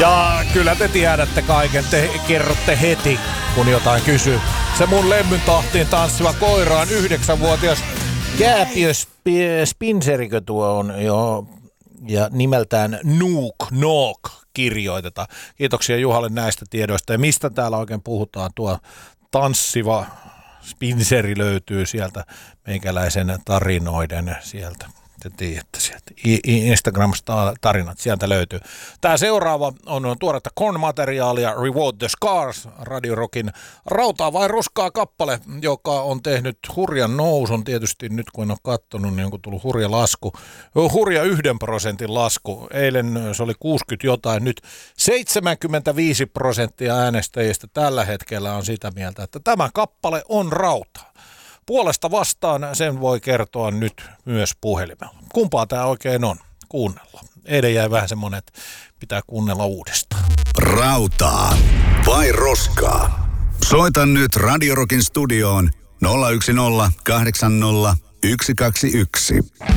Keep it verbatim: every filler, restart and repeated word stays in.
Ja kyllä te tiedätte kaiken, te kerrotte heti, kun jotain kysyy. Se mun lemmyn tahtiin tanssiva koira on yhdeksänvuotias Kääpiö Spinserikö tuo on jo, ja nimeltään Nuuk Nook kirjoitetaan. Kiitoksia Juhalle näistä tiedoista. Ja mistä täällä oikein puhutaan? Tuo tanssiva Spinseri löytyy sieltä meikäläisen tarinoiden sieltä. Te tiedätte sieltä. Instagram-tarinat sieltä löytyy. Tämä seuraava on tuoretta Korn-materiaalia Reward the Scars, Radio Rockin Rautaa vai roskaa kappale, joka on tehnyt hurjan nousun. Tietysti nyt kun en ole katsonut, niin on tullut hurja lasku. Hurja yhden prosentin lasku. Eilen se oli kuusikymmentä jotain, nyt seitsemänkymmentäviisi prosenttia äänestäjistä tällä hetkellä on sitä mieltä, että tämä kappale on rautaa. Puolesta vastaan sen voi kertoa nyt myös puhelimella. Kumpaa tämä oikein on? Kuunnella. Eilen jäi vähän semmoinen, että pitää kuunnella uudestaan. Rautaa vai roskaa? Soita nyt Radio Rockin studioon nolla yksi nolla kahdeksan nolla yksi kaksi yksi.